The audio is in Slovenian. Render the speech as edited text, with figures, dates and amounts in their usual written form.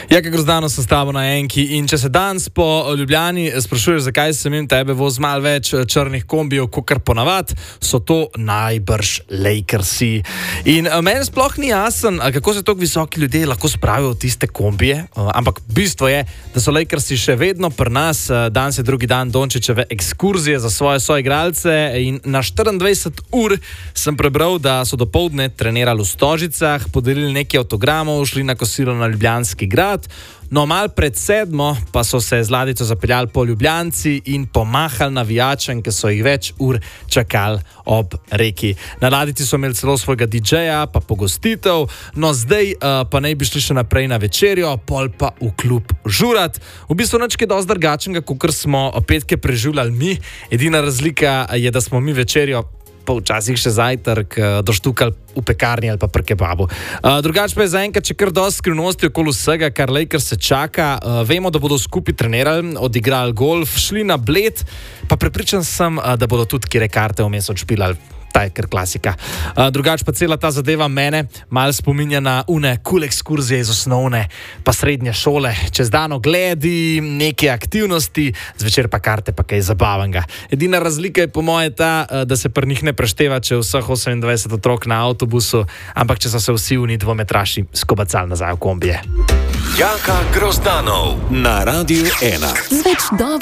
Jaka Grozdano sem s tabo na enki in če se danes po Ljubljani sprašuješ, zakaj sem jim tebe voz malo več črnih kombijev, kakor ponavad, so to najbrž Lakersi. In meni sploh ni jasen, kako se tako visoki ljudje lahko spravijo v tiste kombije, ampak bistvo je, da so Lakersi še vedno pri nas. Danes je drugi dan Dončićeve ekskurzije za svoje soigralce in na 24 ur sem prebral, da so dopoldne trenirali v Stožicah, podelili nekaj avtogramov, šli na kosilo na Ljubljanski grad. No, mal pred 7 pa so se z ladjico zapeljali po Ljubljanci in pomahali navijačem, ki so jih več ur čakali ob reki. Na ladjici so imeli celo svojega DJ-ja, pa pogostitev, no zdaj pa naj bi šli še naprej na večerjo, pol pa v klub žurat. V bistvu nič kaj dosti drugačnega, kakor smo petke preživljali mi. Edina razlika je, da smo mi večerjo pa včasih še zajtrk doštukali v pekarni ali pa pri kebabu. Drugače pa je zaenkrat še kar dosti skrivnosti okoli vsega, kar Lakers se čaka. Vemo, da bodo skupaj trenirali, odigrali golf, šli na Bled, pa prepričan sem, da bodo tudi kire karte vmes odšpilali. Ta je kar klasika. Drugače pa cela ta zadeva mene malo spominja na cool ekskurzije iz osnovne pa srednje šole. Čez dan ogledi, neke aktivnosti, zvečer pa karte pa kaj zabavnega. Edina razlika je po moje ta, da se pri njih ne prešteva, če vseh 28 otrok na avtobusu, ampak če so se vsi oni dvometraši skobacali nazaj v kombije. Jaka Grozdanov na Radiu 1.